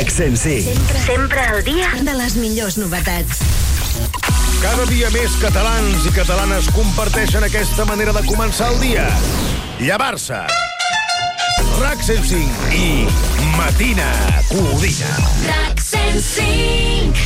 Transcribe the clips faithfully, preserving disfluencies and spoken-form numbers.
RAC cent cinc. Sempre, sempre al dia de les millors novetats. Cada dia més catalans i catalanes comparteixen aquesta manera de començar el dia. Llevar-se. RAC cent cinc i Matina Codina. RAC cent cinc.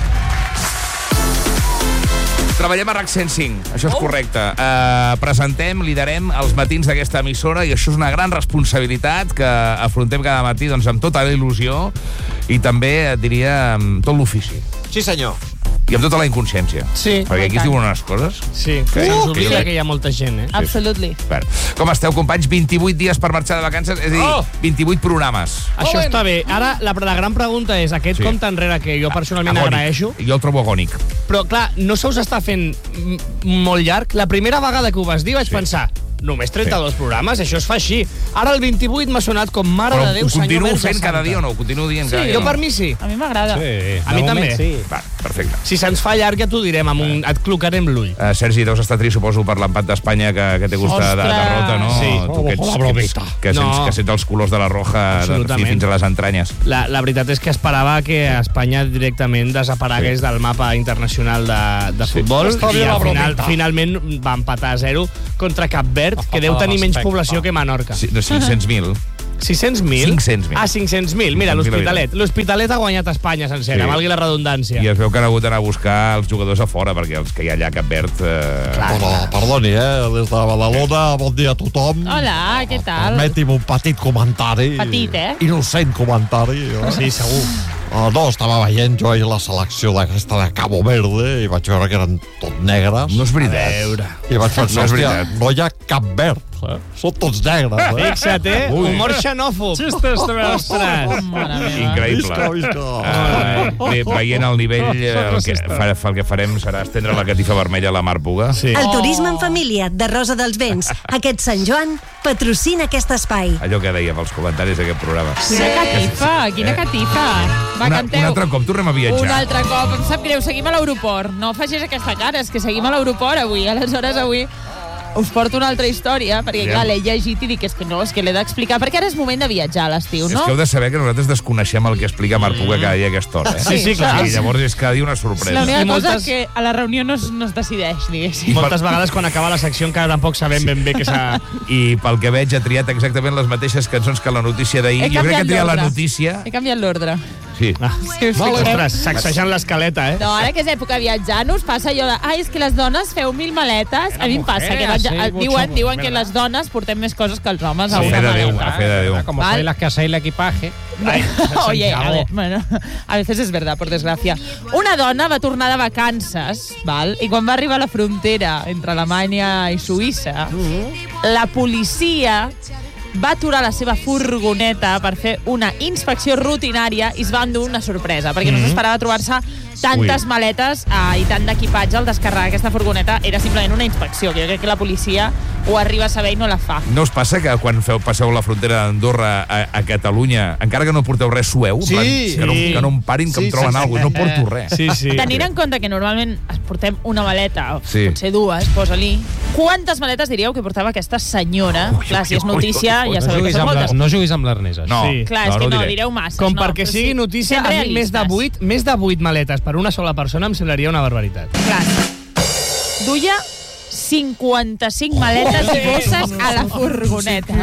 Treballem a RAC cent cinc, això és correcte. Uh, presentem, liderem els matins d'aquesta emissora i això és una gran responsabilitat que afrontem cada matí doncs, amb tota la il·lusió i també, et diria, amb tot l'ofici. Sí, senyor. I amb tota la inconsciència. Sí. Perquè aquí es diuen unes coses. Sí, que se'ns uh, oblida que, que hi ha molta gent, eh? Absolutely. Bueno, com esteu, companys? vint-i-vuit dies per marxar de vacances, és a dir, Oh! vint-i-vuit programes. Això està bé. Ara, la, la gran pregunta és, aquest Sí. compte enrere que jo personalment Agònic. agraeixo, Jo el trobo agònic. però clar, no se us està fent m- molt llarg. La primera vegada que ho vas dir vaig Sí. pensar, només trenta-dos programes, això es fa així. Ara el vint-i-vuit m'ha sonat com mare Però de Déu, ho senyor continuo Verge fent cada Santa. dia o no? Ho continuo dient cada dia Jo o no? per mi sí. A mi m'agrada. Sí, A mi també. Sí. Va, perfecte. Si se'ns fa llarg ja t'ho direm, amb un, et clocarem l'ull. Uh, Sergi, deus estar trist, suposo, per l'empat d'Espanya que, que té gust de, de Ostres! derrota, no? Sí. Tu que, ets, Oh, la que, ets, bromita. que, sents, No. que sents els colors de la roja de, Absolutament. fins a les entranyes. La, la veritat és que esperava que Espanya directament desaparegués Sí. del mapa internacional de, de futbol Està bé i la al final, brometa. finalment va empatar a zero contra Cap Verd, que deu tenir menys l'aspecte. població que Menorca. Sí, no, cinc-cents mil. sis cents mil? cinc-cents mil. Ah, cinc-cents mil. Mira, cinc-cents mil l'Hospitalet. L'Hospitalet ha guanyat Espanya sencera, Sí. valgui la redundància. I es veu que han hagut d'anar a buscar els jugadors a fora, perquè els que hi ha allà a Cap Verd... Eh... Però, perdoni, eh? Des de Badalona, bon dia a tothom. Hola, què tal? Permeti'm un petit comentari. Petit, eh? Innocent comentari. Eh? Sí, segur. Uh, no, estava veient jo ahir la selecció d'aquesta de Cabo Verde i vaig veure que eren tot negres. No és veritat. A veure. I vaig pensar, No és hòstia, veritat. no hi ha Cap Verd. Eh? Són tots negres, eh? Fixa't, eh? Ui. Humor xenòfob. Xistes de Ostres. Mare meva. Increïble. Visca, visca. Uh, bé, veient el nivell, eh, el que, fa, el que farem serà estendre la catifa vermella a la Mar Puga. Sí. El turisme en família de Rosa dels Vents. Aquest Sant Joan patrocina aquest espai. Allò que deia pels comentaris d'aquest programa. Quina catifa, quina Eh? catifa. Va, Una, canteu. un altre cop tornem a viatjar. Un altre cop. Em sap greu, seguim a l'aeroport. No facis aquesta cara, és que seguim a l'aeroport avui. Aleshores, avui us porto una altra història, perquè, Ja. clar, l'he llegit i dic, és que no, és que l'he d'explicar, perquè ara és moment de viatjar a l'estiu, És no? que heu de saber que nosaltres desconeixem el que explica Mar Puga cada dia a aquesta hora. Eh? Sí, sí, clar. I llavors és cada dia una sorpresa. L'única I cosa moltes- que a la reunió no es, no es decideix, diguéssim. Moltes vegades quan acaba la secció encara tampoc sabem ben bé que s'ha... I pel que veig ha triat exactament les mateixes cançons que la notícia d'ahir. He Jo crec que ha canviat triat la l'ordre. notícia... He canviat l'ordre. Sí. Ah. Sí, us fixeu? Ostres, sacsejant l'escaleta, eh? No, ara que és època viatjant, us passa allò de... Ai, és que les dones feu mil maletes. A mi em passa que vaig, sí, diuen, mucho, diuen que ¿verdad? les dones portem més coses que els homes a A fe una de Déu, maleta. a fe de Déu. Como Val. soy las que hacéis el equipaje. Oye, a ver, bueno, a veces es verdad, por desgracia. Una dona va tornar de vacances, val? I quan va arribar a la frontera entre Alemanya i Suïssa, la policia va aturar la seva furgoneta per fer una inspecció rutinària i es va endur una sorpresa, perquè no s'esperava trobar-se tantes Ui. maletes eh, i tant d'equipatge al descarregar aquesta furgoneta. Era simplement una inspecció, que jo crec que la policia ho arriba a saber i no la fa. No us passa que quan feu, passeu la frontera d'Andorra a, a Catalunya, encara que no porteu res sueu, en Sí. plan, que, no, Sí. que no em parin, que Sí, em troben sí, sí. alguna cosa, no porto res. Sí, sí. Tenint en compte que normalment es portem una maleta, o Sí. potser dues, posa-li. Quantes maletes diríeu que portava aquesta senyora? Ui, Clar, si és ui, ui, notícia, ui, ui. ja No sabeu que juguis són amb moltes. les, no juguis amb les neses. No. Sí. Clar, és No, que no no, diré. direu massa. Com no, perquè però sigui sí, notícia, sent a mi més de realistes. vuit, més de vuit maletes per una sola persona em semblaria una barbaritat. Clar. Duia cinquanta-cinc maletes i bosses a la furgoneta.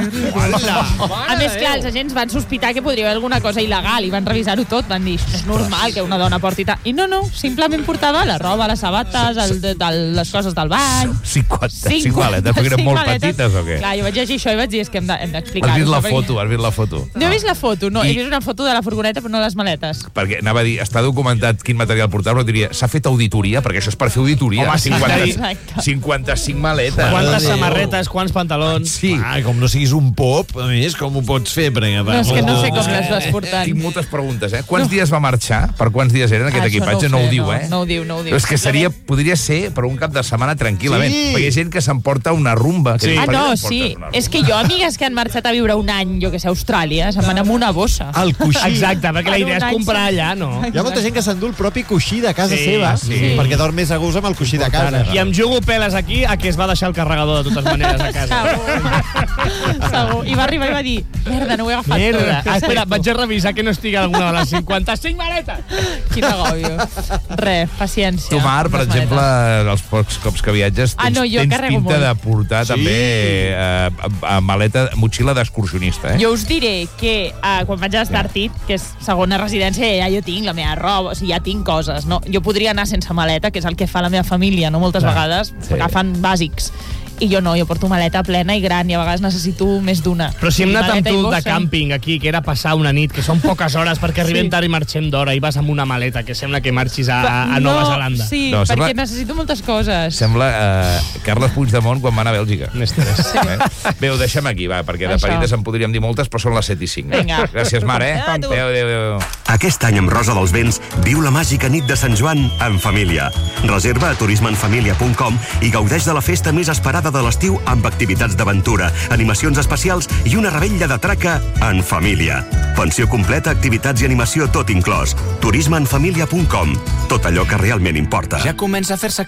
A més, clar, els agents van sospitar que podria haver alguna cosa il·legal i van revisar-ho tot. Van dir, no és normal que una dona porti... Ta... I no, no, simplement portava la roba, les sabates, el, de, de, les coses del bany... cinquanta-cinc maletes, perquè eren molt maletes. petites o què? Clar, jo vaig llegir això i vaig dir, és que hem de- hem d'explicar-ho. Has vist la això, perquè- foto, has vist la foto. No he vist la foto, no. I- He vist una foto de la furgoneta, però no les maletes. Perquè anava a dir, està documentat quin material portava, però diria, s'ha fet auditoria, perquè això és per fer auditoria. Home, sí, cinquanta, exacte. cinquanta-cinc maletes. Quantes Déu. samarretes, quants pantalons... Sí. Ah, com no siguis un pop, a més, com ho pots fer? Perquè, No, és que no sé com les vas portant. Tinc moltes preguntes, eh? Quants dies va marxar? Per quants dies eren aquest Ah, això equipatge? no No, ho ho sé, diu, no, eh? no ho diu, no ho diu. Però és que seria, podria ser per un cap de setmana tranquil·lament. Sí. Perquè hi ha gent que s'emporta una rumba. Que Sí. diu, Ah, "Per què no, t'emportes sí. una És rumba?" que jo, amigues que han marxat a viure un any, jo que sé, a Austràlia, se'n van amb una bossa. El coixí. Exacte, perquè la Per idea un és any comprar sencer. allà, no? Hi ha molta gent que s'endú el propi coixí de casa Sí, seva, sí. perquè dorm més a gust amb el coixí de casa. I em jugo peles aquí a que es va deixar el carregador de totes maneres a casa. Segur. Segur. I va arribar i va dir, merda, no ho he agafat Merda. tot. Ah, espera, vaig a revisar que no estigui alguna de les cinquanta-cinc maletes. Quin agòbio. Res, paciència. Tu, Mar, per Les exemple, maletes. els pocs cops que viatges, Ah, tens, no, jo tens carrego pinta molt. de portar Sí. també eh, a, a maleta, motxilla d'excursionista, eh? Jo us diré que uh, quan vaig a Estartit, que és segona residència, ja jo tinc la meva roba, o sigui, ja tinc coses, no? Jo podria anar sense maleta, que és el que fa la meva família, no? Moltes Clar. vegades Sí. agafen bàsics. I jo no, jo porto maleta plena i gran i a vegades necessito més d'una. Però si hem anat amb Maleta i tu de bossa. càmping aquí, que era passar una nit, que són poques hores perquè arribem Sí. tard i marxem d'hora, i vas amb una maleta que sembla que marxis a, a Nova no, Zelanda. Sí, No, no, sembla- perquè necessito moltes coses. Sembla eh, Carles Puigdemont quan va anar a Bèlgica. Un estrès. Eh? Bé, ho deixem aquí, va, perquè de Això. parides en podríem dir moltes, però són les set i cinc. Vinga. Gràcies, Mar, eh? A tu. Adéu, adéu, adéu. Aquest any amb Rosa dels Vents viu la màgica nit de Sant Joan en família. Reserva a turismenfamilia punt com i gaudeix de la festa més esperada de l'estiu amb activitats d'aventura, animacions especials i una revetlla de traca en família. Pensió completa, activitats i animació tot inclòs. turismenfamilia punt com. Tot allò que realment importa. Ja comença a fer-se